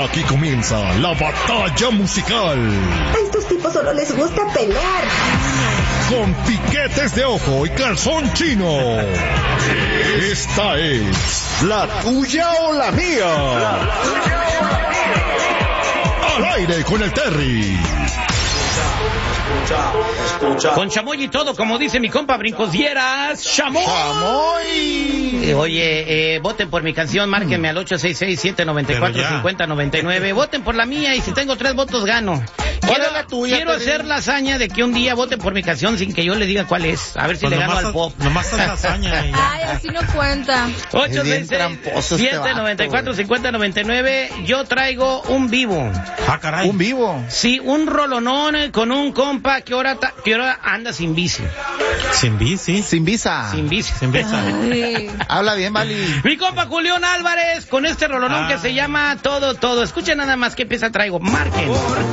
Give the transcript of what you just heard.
Aquí comienza la batalla musical. A estos tipos solo les gusta pelear. Con piquetes de ojo y calzón chino. Esta es La Tuya o la Mía. Al aire con el Terry. Escucha. Con chamoy y todo, como dice mi compa Brincosieras. ¡Chamoy! Oye, voten por mi canción, márquenme al 866-794-5099. Voten por la mía y si tengo 3 votos gano. Quiero hacer la hazaña de que un día voten por mi canción sin que yo le diga cuál es. A ver si le gano al pop. Nomás haz la hazaña. Ay, así no cuenta. 866-794-5099. Yo traigo un vivo. Ah, caray. ¿Un vivo? Sí, un rolonón con un compa que ahora anda sin bici. ¿Sin bici? Sin visa. Sin bici. Sin visa. Ay. Habla bien, Vali. Mi compa Julián Álvarez con este rolonón que se llama Todo. Escuchen nada más qué pieza traigo. Marquen.